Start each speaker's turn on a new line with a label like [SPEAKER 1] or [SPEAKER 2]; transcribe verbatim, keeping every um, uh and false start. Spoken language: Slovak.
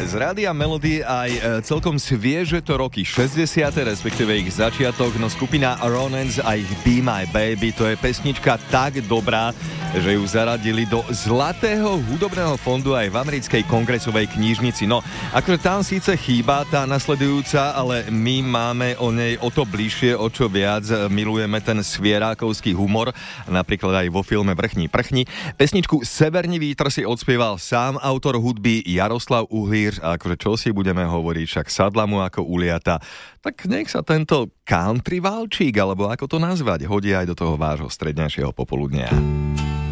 [SPEAKER 1] z Rádia Melody aj e, celkom svieže to roky šesťdesiate, respektíve ich začiatok, no skupina Ronans a ich Be My Baby, to je pesnička tak dobrá, že ju zaradili do Zlatého hudobného fondu aj v americkej kongresovej knižnici. No, akože tam síce chýba tá nasledujúca, ale my máme o nej o to bližšie, o čo viac milujeme ten svierákovský humor, napríklad aj vo filme Vrchní prchni. Pesničku Severný vítr si odspieval sám autor hudby Jaroslav Uhlíř a akože čo si budeme hovoriť, však sadla mu ako uliata. Tak nech sa tento country valčík, alebo ako to nazvať, hodí aj do toho vášho strednejšieho popoludnia.